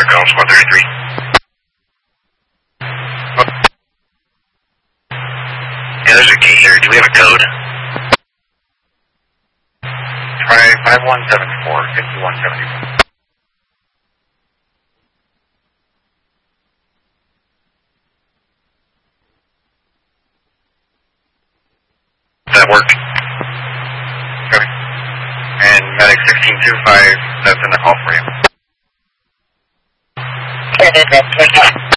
Golf Squad 33. Yeah, there's a key here. Do we have a code? Try 5174, 5174. Does that work? Okay. And medic 1625, that's in the call for you. Okay, that's